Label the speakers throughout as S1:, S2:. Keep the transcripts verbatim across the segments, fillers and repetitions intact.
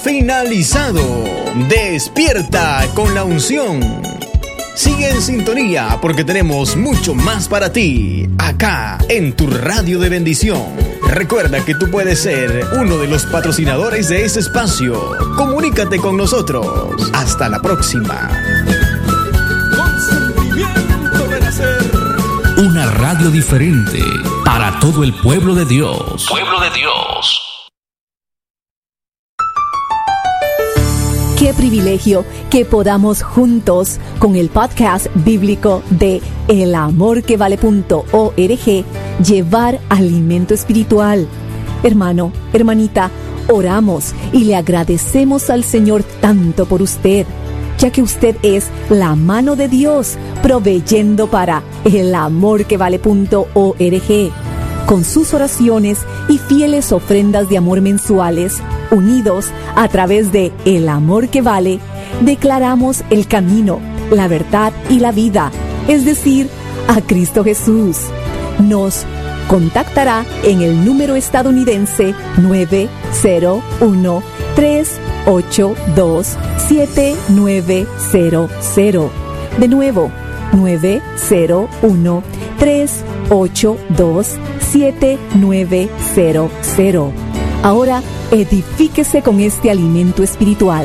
S1: Finalizado. Despierta con la unción. Sigue en sintonía porque tenemos mucho más para ti acá en tu radio de bendición. Recuerda que tú puedes ser uno de los patrocinadores de este espacio. Comunícate con nosotros. Hasta la próxima.
S2: Con sentimiento de nacer.
S3: Una radio diferente para todo el pueblo de Dios.
S4: Pueblo de Dios.
S5: Qué privilegio que podamos juntos con el podcast bíblico de el amor que vale punto org llevar alimento espiritual. Hermano, hermanita, oramos y le agradecemos al Señor tanto por usted, ya que usted es la mano de Dios proveyendo para el amor que vale punto org. Con sus oraciones y fieles ofrendas de amor mensuales, unidos a través de El Amor que Vale, declaramos el camino, la verdad y la vida, es decir, a Cristo Jesús. Nos contactará en el número estadounidense nueve cero uno, tres ocho dos, siete nueve cero cero. De nuevo, nueve cero uno, tres ocho dos, siete nueve cero cero. Ahora, edifíquese con este alimento espiritual.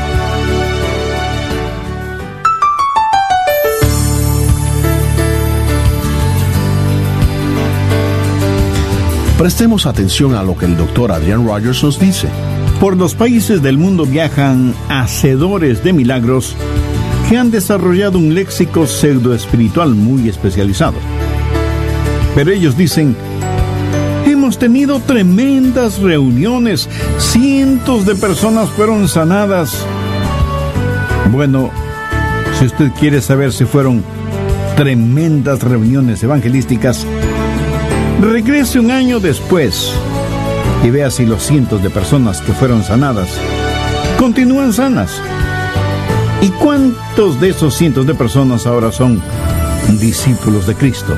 S6: Prestemos atención a lo que el doctor Adrian Rogers nos dice.
S7: Por los países del mundo viajan hacedores de milagros que han desarrollado un léxico pseudoespiritual muy especializado. Pero ellos dicen: hemos tenido tremendas reuniones, cientos de personas fueron sanadas. Bueno, si usted quiere saber si fueron tremendas reuniones evangelísticas, regrese un año después y vea si los cientos de personas que fueron sanadas continúan sanas. ¿Y cuántos de esos cientos de personas ahora son discípulos de Cristo?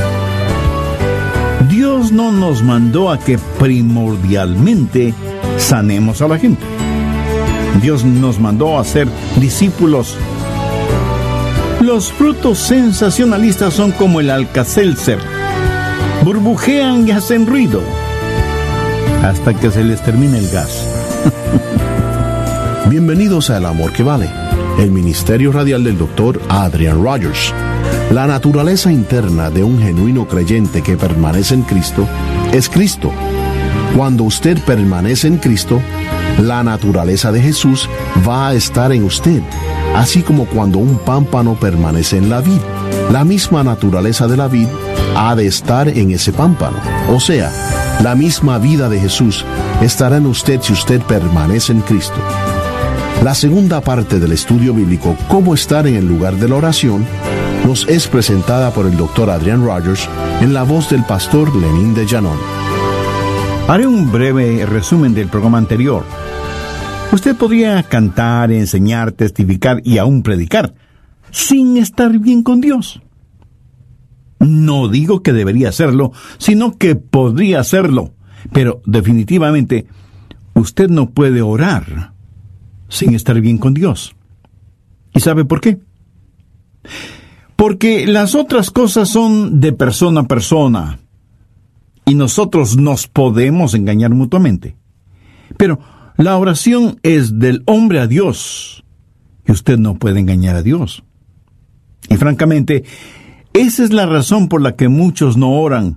S7: Dios no nos mandó a que primordialmente sanemos a la gente. Dios nos mandó a ser discípulos. Los frutos sensacionalistas son como el Alka-Seltzer. Burbujean y hacen ruido hasta que se les termine el gas.
S6: Bienvenidos a El Amor que Vale, el ministerio radial del doctor Adrian Rogers. La naturaleza interna de un genuino creyente que permanece en Cristo es Cristo. Cuando usted permanece en Cristo, la naturaleza de Jesús va a estar en usted, así como cuando un pámpano permanece en la vid. La misma naturaleza de la vid ha de estar en ese pámpano. O sea, la misma vida de Jesús estará en usted si usted permanece en Cristo. La segunda parte del estudio bíblico, Cómo estar en el lugar de la oración, nos es presentada por el doctor Adrian Rogers en la voz del pastor Lenín de Llanón.
S7: Haré un breve resumen del programa anterior. Usted podría cantar, enseñar, testificar y aún predicar sin estar bien con Dios. No digo que debería hacerlo, sino que podría hacerlo. Pero definitivamente, usted no puede orar sin estar bien con Dios. ¿Y sabe por qué? Porque las otras cosas son de persona a persona, y nosotros nos podemos engañar mutuamente. Pero la oración es del hombre a Dios, y usted no puede engañar a Dios. Y francamente, esa es la razón por la que muchos no oran.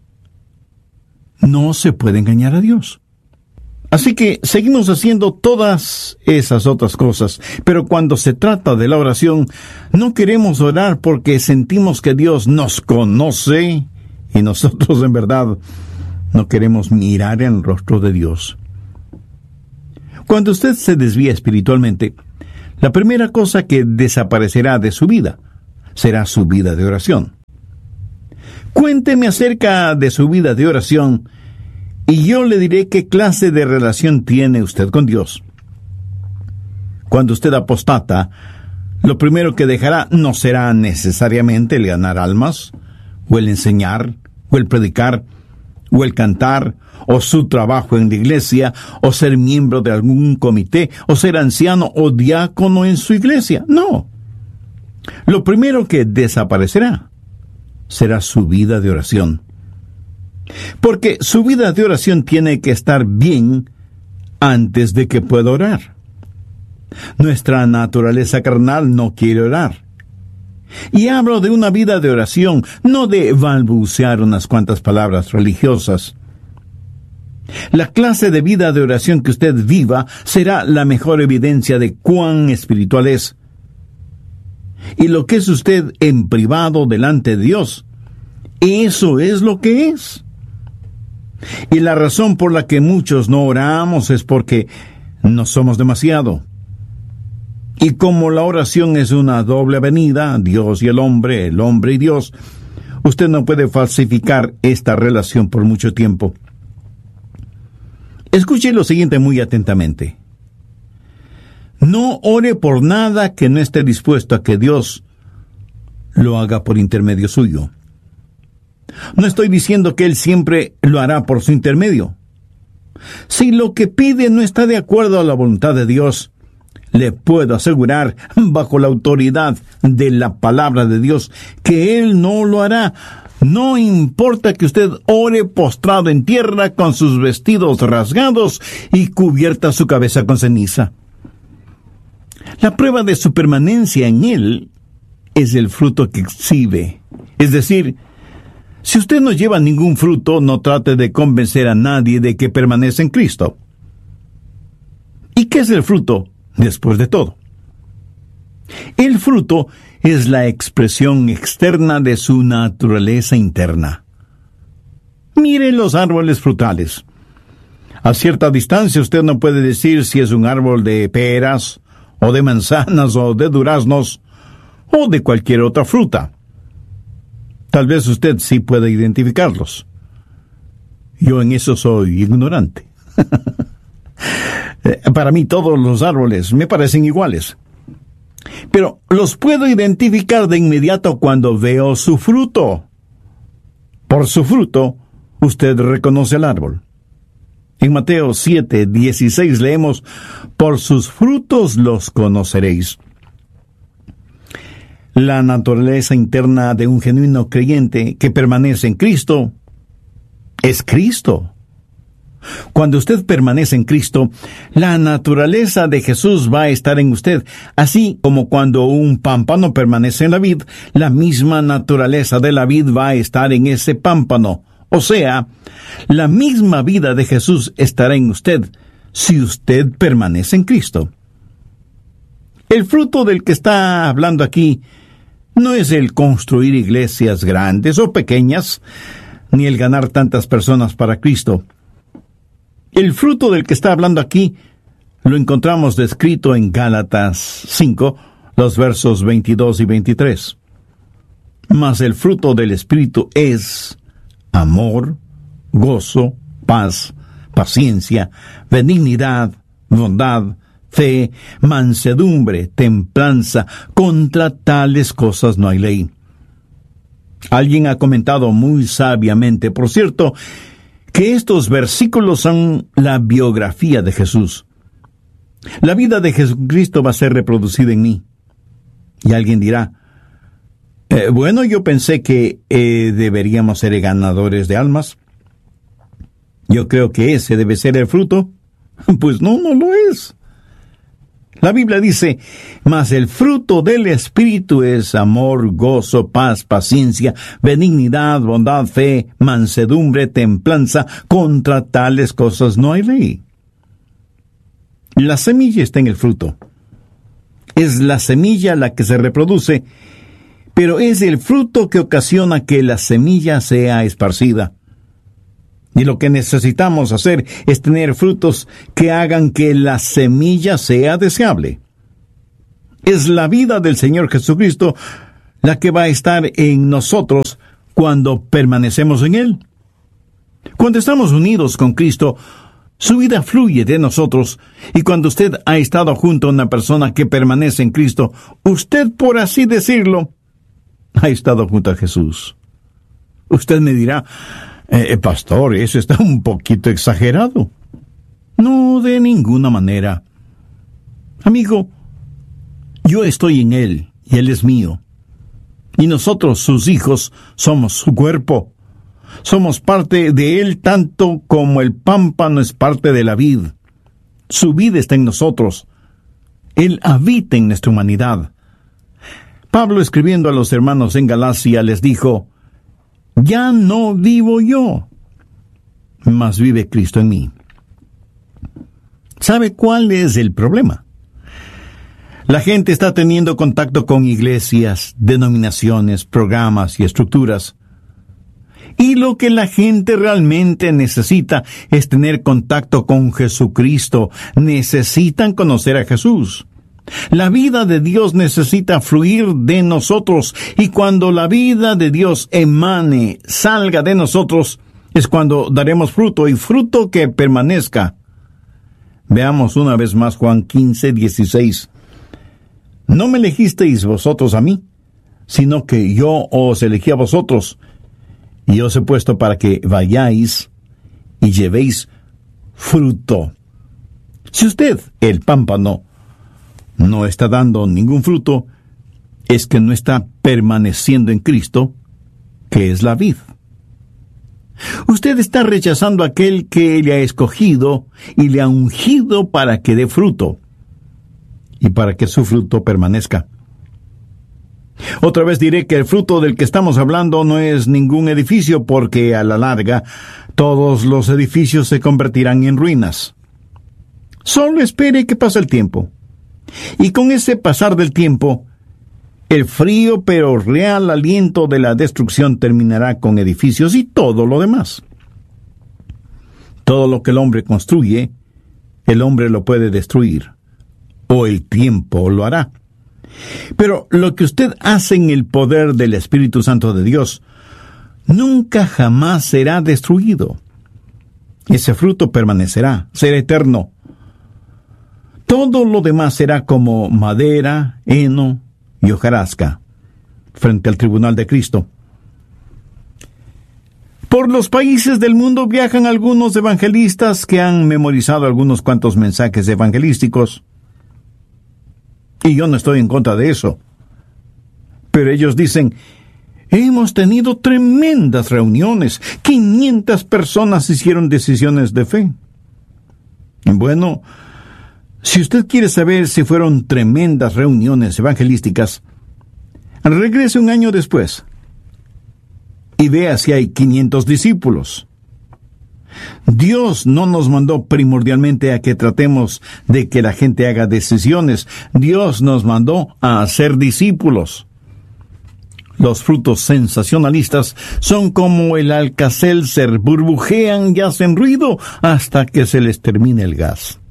S7: No se puede engañar a Dios. Así que seguimos haciendo todas esas otras cosas, pero cuando se trata de la oración, no queremos orar porque sentimos que Dios nos conoce y nosotros en verdad no queremos mirar en el rostro de Dios. Cuando usted se desvía espiritualmente, la primera cosa que desaparecerá de su vida será su vida de oración. Cuénteme acerca de su vida de oración y yo le diré qué clase de relación tiene usted con Dios. Cuando usted apostata, lo primero que dejará no será necesariamente el ganar almas, o el enseñar, o el predicar, o el cantar, o su trabajo en la iglesia, o ser miembro de algún comité, o ser anciano o diácono en su iglesia. No. Lo primero que desaparecerá será su vida de oración. Porque su vida de oración tiene que estar bien antes de que pueda orar. Nuestra naturaleza carnal no quiere orar. Y hablo de una vida de oración, no de balbucear unas cuantas palabras religiosas. La clase de vida de oración que usted viva será la mejor evidencia de cuán espiritual es. Y lo que es usted en privado delante de Dios, eso es lo que es. Y la razón por la que muchos no oramos es porque no somos demasiado. Y como la oración es una doble avenida, Dios y el hombre, el hombre y Dios, usted no puede falsificar esta relación por mucho tiempo. Escuche lo siguiente muy atentamente. No ore por nada que no esté dispuesto a que Dios lo haga por intermedio suyo. No estoy diciendo que Él siempre lo hará por su intermedio. Si lo que pide no está de acuerdo a la voluntad de Dios, le puedo asegurar, bajo la autoridad de la palabra de Dios, que Él no lo hará. No importa que usted ore postrado en tierra con sus vestidos rasgados y cubierta su cabeza con ceniza. La prueba de su permanencia en Él es el fruto que exhibe. Es decir, si usted no lleva ningún fruto, no trate de convencer a nadie de que permanece en Cristo. ¿Y qué es el fruto? Después de todo, el fruto es la expresión externa de su naturaleza interna. Mire los árboles frutales. A cierta distancia usted no puede decir si es un árbol de peras, o de manzanas, o de duraznos, o de cualquier otra fruta. Tal vez usted sí pueda identificarlos. Yo en eso soy ignorante. Para mí todos los árboles me parecen iguales. Pero los puedo identificar de inmediato cuando veo su fruto. Por su fruto, usted reconoce el árbol. En Mateo siete, dieciséis leemos, por sus frutos los conoceréis. La naturaleza interna de un genuino creyente que permanece en Cristo es Cristo. Cuando usted permanece en Cristo, la naturaleza de Jesús va a estar en usted, así como cuando un pámpano permanece en la vid, la misma naturaleza de la vid va a estar en ese pámpano. O sea, la misma vida de Jesús estará en usted si usted permanece en Cristo. El fruto del que está hablando aquí no es el construir iglesias grandes o pequeñas, ni el ganar tantas personas para Cristo. El fruto del que está hablando aquí lo encontramos descrito en Gálatas cinco, los versos veintidós y veintitrés. Mas el fruto del Espíritu es amor, gozo, paz, paciencia, benignidad, bondad, fe, mansedumbre, templanza. Contra tales cosas no hay ley. Alguien ha comentado muy sabiamente, por cierto, que estos versículos son la biografía de Jesús. La vida de Jesucristo va a ser reproducida en mí. Y alguien dirá, eh, bueno, yo pensé que eh, deberíamos ser ganadores de almas. Yo creo que ese debe ser el fruto. Pues no, no lo es. La Biblia dice, mas el fruto del Espíritu es amor, gozo, paz, paciencia, benignidad, bondad, fe, mansedumbre, templanza. Contra tales cosas no hay ley. La semilla está en el fruto. Es la semilla la que se reproduce, pero es el fruto que ocasiona que la semilla sea esparcida. Y lo que necesitamos hacer es tener frutos que hagan que la semilla sea deseable. Es la vida del Señor Jesucristo la que va a estar en nosotros cuando permanecemos en Él. Cuando estamos unidos con Cristo, su vida fluye de nosotros, y cuando usted ha estado junto a una persona que permanece en Cristo, usted, por así decirlo, ha estado junto a Jesús. Usted me dirá, Eh, pastor, eso está un poquito exagerado. No, de ninguna manera. Amigo, yo estoy en Él y Él es mío. Y nosotros, sus hijos, somos su cuerpo. Somos parte de Él tanto como el pámpano es parte de la vid. Su vida está en nosotros. Él habita en nuestra humanidad. Pablo, escribiendo a los hermanos en Galacia, les dijo: ya no vivo yo, mas vive Cristo en mí. ¿Sabe cuál es el problema? La gente está teniendo contacto con iglesias, denominaciones, programas y estructuras. Y lo que la gente realmente necesita es tener contacto con Jesucristo. Necesitan conocer a Jesús. La vida de Dios necesita fluir de nosotros, y cuando la vida de Dios emane, salga de nosotros, es cuando daremos fruto, y fruto que permanezca. Veamos una vez más Juan quince, dieciséis. No me elegisteis vosotros a mí, sino que yo os elegí a vosotros, y os he puesto para que vayáis y llevéis fruto. Si usted, el pámpano, no está dando ningún fruto, es que no está permaneciendo en Cristo, que es la vid. Usted está rechazando a aquel que le ha escogido y le ha ungido para que dé fruto, y para que su fruto permanezca. Otra vez diré que el fruto del que estamos hablando no es ningún edificio, porque a la larga todos los edificios se convertirán en ruinas. Solo espere que pase el tiempo. Y con ese pasar del tiempo, el frío pero real aliento de la destrucción terminará con edificios y todo lo demás. Todo lo que el hombre construye, el hombre lo puede destruir, o el tiempo lo hará. Pero lo que usted hace en el poder del Espíritu Santo de Dios nunca jamás será destruido. Ese fruto permanecerá, será eterno. Todo lo demás será como madera, heno y hojarasca frente al tribunal de Cristo. Por los países del mundo viajan algunos evangelistas que han memorizado algunos cuantos mensajes evangelísticos. Y yo no estoy en contra de eso. Pero ellos dicen: hemos tenido tremendas reuniones. quinientas personas hicieron decisiones de fe. Bueno, si usted quiere saber si fueron tremendas reuniones evangelísticas, regrese un año después y vea si hay quinientos discípulos. Dios no nos mandó primordialmente a que tratemos de que la gente haga decisiones. Dios nos mandó a hacer discípulos. Los frutos sensacionalistas son como el Alka-Seltzer, burbujean y hacen ruido hasta que se les termine el gas.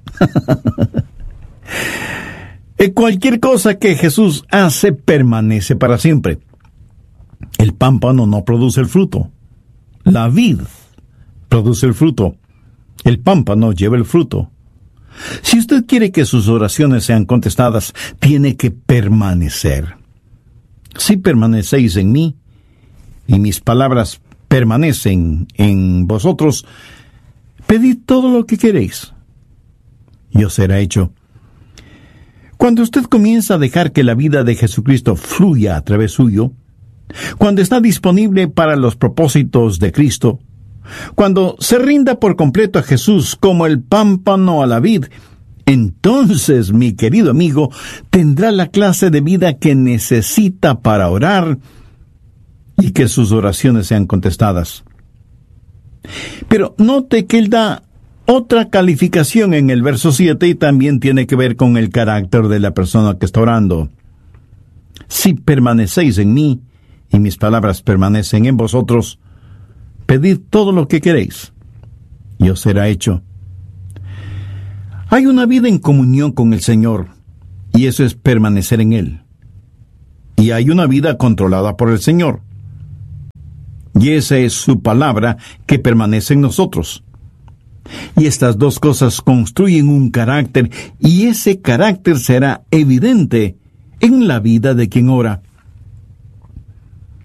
S7: Cualquier cosa que Jesús hace permanece para siempre. El pámpano no produce el fruto. La vid produce el fruto. El pámpano lleva el fruto. Si usted quiere que sus oraciones sean contestadas, tiene que permanecer. Si permanecéis en mí, y mis palabras permanecen en vosotros, pedid todo lo que queréis, y os será hecho. Cuando usted comienza a dejar que la vida de Jesucristo fluya a través suyo, cuando está disponible para los propósitos de Cristo, cuando se rinda por completo a Jesús como el pámpano a la vid, entonces, mi querido amigo, tendrá la clase de vida que necesita para orar y que sus oraciones sean contestadas. Pero note que él da otra calificación en el verso siete y también tiene que ver con el carácter de la persona que está orando. Si permanecéis en mí y mis palabras permanecen en vosotros, pedid todo lo que queréis y os será hecho. Hay una vida en comunión con el Señor, y eso es permanecer en Él. Y hay una vida controlada por el Señor, y esa es su palabra que permanece en nosotros. Y estas dos cosas construyen un carácter, y ese carácter será evidente en la vida de quien ora.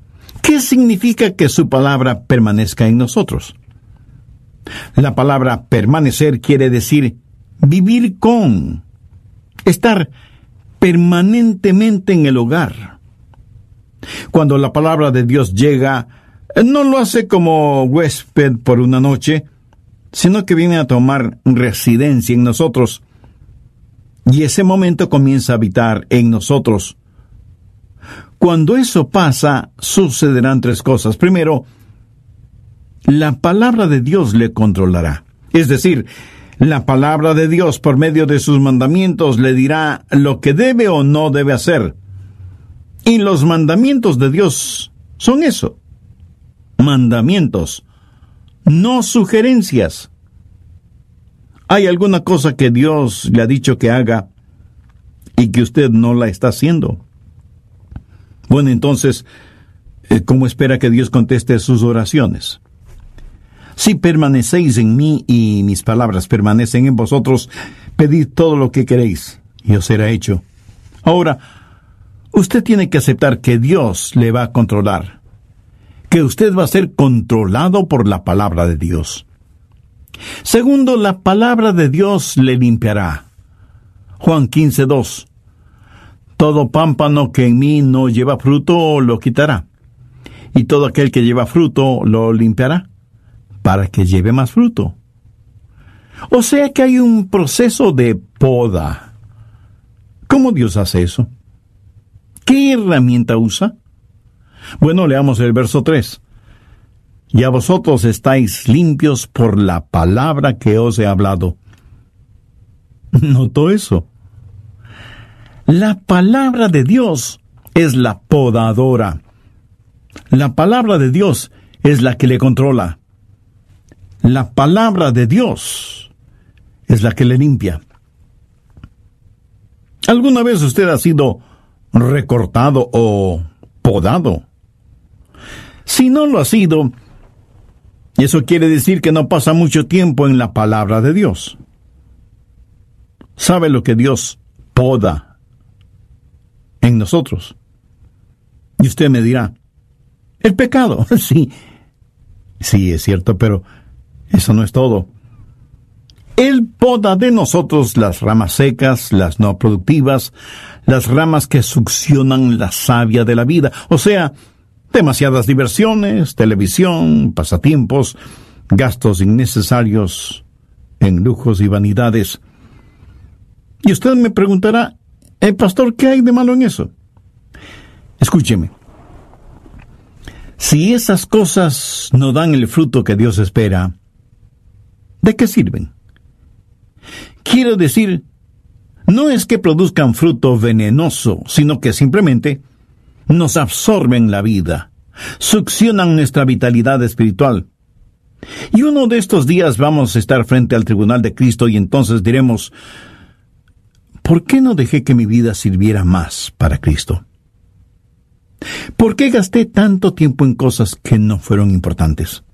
S7: ¿Qué significa que su palabra permanezca en nosotros? La palabra permanecer quiere decir vivir con, estar permanentemente en el hogar. Cuando la palabra de Dios llega, no lo hace como huésped por una noche, sino que viene a tomar residencia en nosotros. Y ese momento comienza a habitar en nosotros. Cuando eso pasa, sucederán tres cosas. Primero, la palabra de Dios le controlará. Es decir, la palabra de Dios, por medio de sus mandamientos, le dirá lo que debe o no debe hacer. Y los mandamientos de Dios son eso. Mandamientos, no sugerencias. ¿Hay alguna cosa que Dios le ha dicho que haga y que usted no la está haciendo? Bueno, entonces, ¿cómo espera que Dios conteste sus oraciones? Si permanecéis en mí y mis palabras permanecen en vosotros, pedid todo lo que queréis y os será hecho. Ahora, usted tiene que aceptar que Dios le va a controlar, que usted va a ser controlado por la palabra de Dios. Segundo, la palabra de Dios le limpiará. Juan quince dos. Todo pámpano que en mí no lleva fruto lo quitará, y todo aquel que lleva fruto lo limpiará, para que lleve más fruto. O sea que hay un proceso de poda. ¿Cómo Dios hace eso? ¿Qué herramienta usa? Bueno, leamos el verso tres. Y a vosotros estáis limpios por la palabra que os he hablado. ¿Notó eso? La palabra de Dios es la podadora. La palabra de Dios es la que le controla. La palabra de Dios es la que le limpia. ¿Alguna vez usted ha sido recortado o podado? Si no lo ha sido, eso quiere decir que no pasa mucho tiempo en la palabra de Dios. ¿Sabe lo que Dios poda en nosotros? Y usted me dirá, el pecado. Sí, sí es cierto, pero eso no es todo. Él poda de nosotros las ramas secas, las no productivas, las ramas que succionan la savia de la vida. O sea, demasiadas diversiones, televisión, pasatiempos, gastos innecesarios en lujos y vanidades. Y usted me preguntará, eh, pastor, ¿qué hay de malo en eso? Escúcheme. Si esas cosas no dan el fruto que Dios espera, ¿de qué sirven? Quiero decir, no es que produzcan fruto venenoso, sino que simplemente nos absorben la vida, succionan nuestra vitalidad espiritual. Y uno de estos días vamos a estar frente al tribunal de Cristo y entonces diremos, ¿por qué no dejé que mi vida sirviera más para Cristo? ¿Por qué gasté tanto tiempo en cosas que no fueron importantes?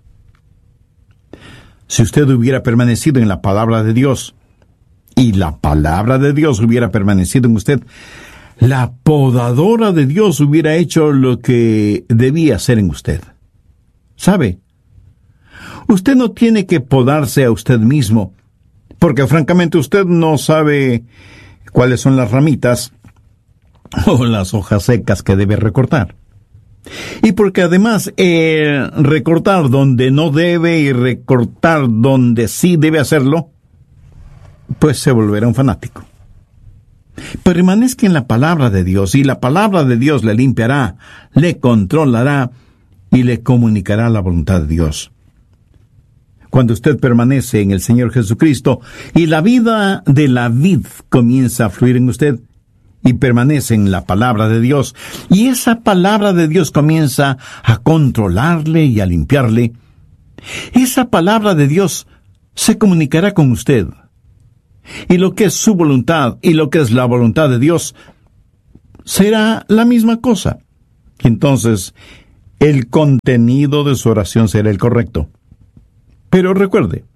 S7: Si usted hubiera permanecido en la palabra de Dios, y la palabra de Dios hubiera permanecido en usted, la podadora de Dios hubiera hecho lo que debía hacer en usted. ¿Sabe? Usted no tiene que podarse a usted mismo, porque francamente usted no sabe cuáles son las ramitas o las hojas secas que debe recortar. Y porque además eh, recortar donde no debe y recortar donde sí debe hacerlo, pues se volverá un fanático. Permanezca en la palabra de Dios y la palabra de Dios le limpiará, le controlará y le comunicará la voluntad de Dios. Cuando usted permanece en el Señor Jesucristo y la vida de la vid comienza a fluir en usted y permanece en la palabra de Dios, y esa palabra de Dios comienza a controlarle y a limpiarle, esa palabra de Dios se comunicará con usted. Y lo que es su voluntad y lo que es la voluntad de Dios será la misma cosa. Entonces, el contenido de su oración será el correcto. Pero recuerde,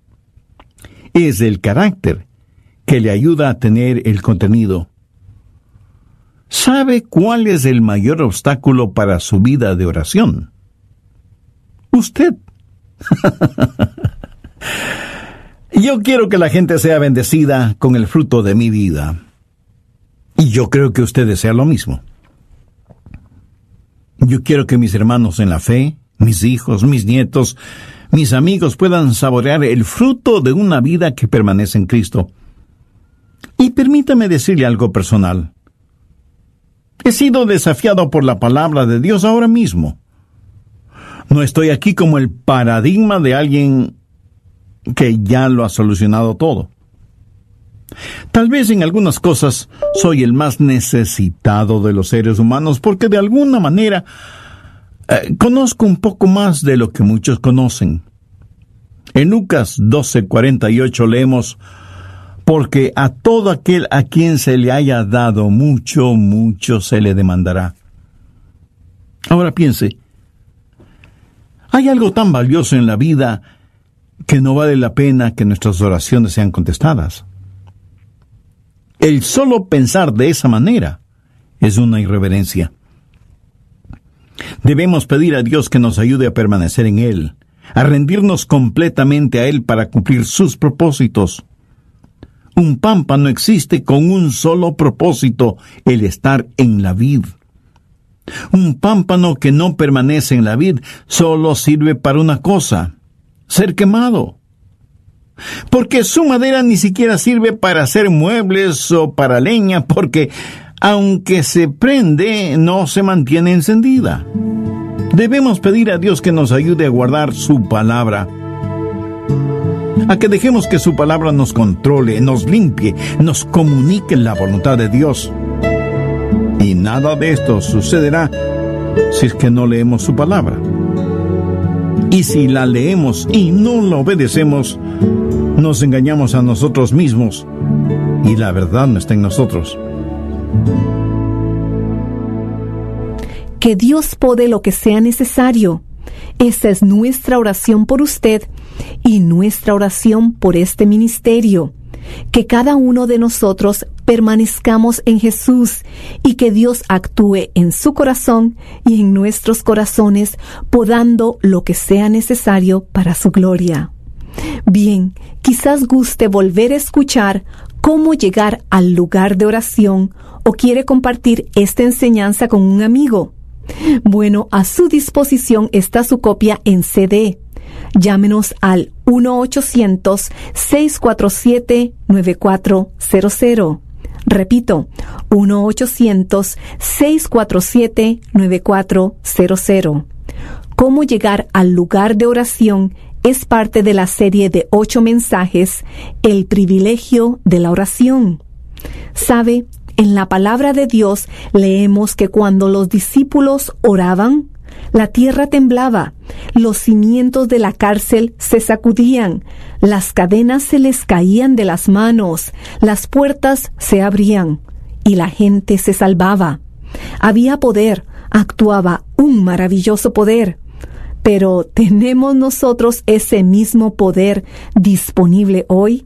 S7: es el carácter que le ayuda a tener el contenido. ¿Sabe cuál es el mayor obstáculo para su vida de oración? Usted. Yo quiero que la gente sea bendecida con el fruto de mi vida. Y yo creo que usted desea lo mismo. Yo quiero que mis hermanos en la fe, mis hijos, mis nietos, mis amigos puedan saborear el fruto de una vida que permanece en Cristo. Y permítame decirle algo personal. He sido desafiado por la palabra de Dios ahora mismo. No estoy aquí como el paradigma de alguien que ya lo ha solucionado todo. Tal vez en algunas cosas soy el más necesitado de los seres humanos porque de alguna manera eh, conozco un poco más de lo que muchos conocen. En Lucas doce cuarenta y ocho leemos: porque a todo aquel a quien se le haya dado mucho, mucho se le demandará. Ahora piense, ¿hay algo tan valioso en la vida que no vale la pena que nuestras oraciones sean contestadas? El solo pensar de esa manera es una irreverencia. Debemos pedir a Dios que nos ayude a permanecer en Él, a rendirnos completamente a Él para cumplir sus propósitos. Un pámpano existe con un solo propósito, el estar en la vid. Un pámpano que no permanece en la vid solo sirve para una cosa: ser quemado. Porque su madera ni siquiera sirve para hacer muebles o para leña, porque aunque se prende, no se mantiene encendida. Debemos pedir a Dios que nos ayude a guardar su palabra, a que dejemos que su palabra nos controle, nos limpie, nos comunique la voluntad de Dios. Y nada de esto sucederá si es que no leemos su palabra. Y si la leemos y no la obedecemos, nos engañamos a nosotros mismos y la verdad no está en nosotros.
S5: Que Dios pode lo que sea necesario. Esa es nuestra oración por usted y nuestra oración por este ministerio. Que cada uno de nosotros permanezcamos en Jesús y que Dios actúe en su corazón y en nuestros corazones, podando lo que sea necesario para su gloria. Bien, quizás guste volver a escuchar cómo llegar al lugar de oración o quiere compartir esta enseñanza con un amigo. Bueno, a su disposición está su copia en C D. Llámenos al uno ochocientos, seis cuatro siete, nueve cuatro cero cero. Repito, uno ochocientos, seis cuatro siete, nueve cuatro cero cero. Cómo llegar al lugar de oración es parte de la serie de ocho mensajes, El privilegio de la oración. ¿Sabe? En la palabra de Dios leemos que cuando los discípulos oraban, la tierra temblaba, los cimientos de la cárcel se sacudían, las cadenas se les caían de las manos, las puertas se abrían y la gente se salvaba. Había poder, actuaba un maravilloso poder. Pero ¿tenemos nosotros ese mismo poder disponible hoy?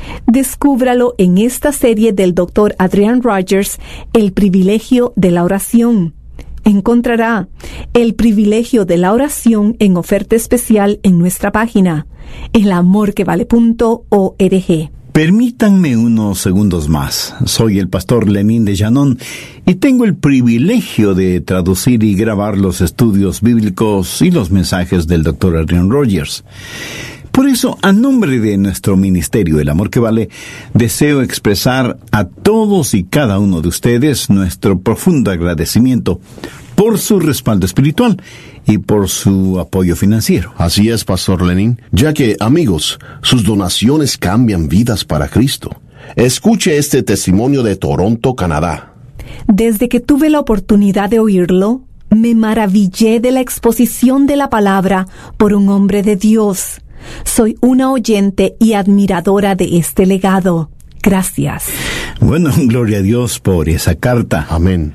S5: Descúbralo en esta serie del doctor Adrian Rogers, El privilegio de la oración. Encontrará El privilegio de la oración en oferta especial en nuestra página, el amor que vale punto org.
S7: Permítanme unos segundos más. Soy el pastor Lenín de Llanón y tengo el privilegio de traducir y grabar los estudios bíblicos y los mensajes del doctor Adrian Rogers. Por eso, a nombre de nuestro ministerio El Amor que Vale, deseo expresar a todos y cada uno de ustedes nuestro profundo agradecimiento por su respaldo espiritual y por su apoyo financiero.
S6: Así es, Pastor Lenín, ya que, amigos, sus donaciones cambian vidas para Cristo. Escuche este testimonio de Toronto, Canadá.
S5: Desde que tuve la oportunidad de oírlo, me maravillé de la exposición de la palabra por un hombre de Dios. Soy una oyente y admiradora de este legado. Gracias.
S7: Bueno, gloria a Dios por esa carta.
S6: Amén.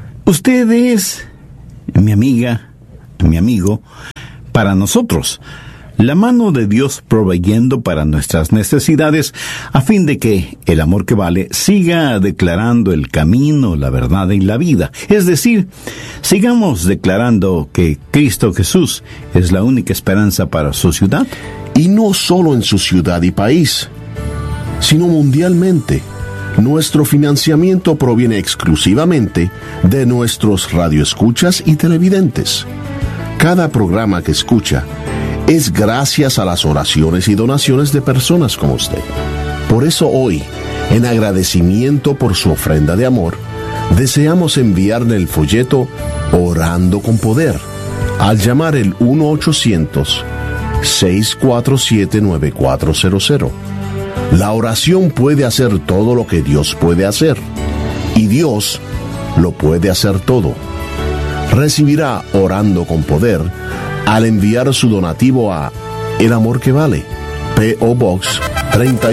S7: Usted es mi amiga, mi amigo, para nosotros. La mano de Dios proveyendo para nuestras necesidades a fin de que el amor que vale siga declarando el camino, la verdad y la vida. Es decir, sigamos declarando que Cristo Jesús es la única esperanza para su ciudad.
S6: Y no solo en su ciudad y país, sino mundialmente. Nuestro financiamiento proviene exclusivamente de nuestros radioescuchas y televidentes. Cada programa que escucha es gracias a las oraciones y donaciones de personas como usted. Por eso hoy, en agradecimiento por su ofrenda de amor, deseamos enviarle el folleto Orando con Poder al llamar el uno ochocientos, seis cuatro siete, nueve cuatro cero cero. La oración puede hacer todo lo que Dios puede hacer, y Dios lo puede hacer todo. Recibirá Orando con Poder al enviar su donativo a El Amor que Vale, P O Box treinta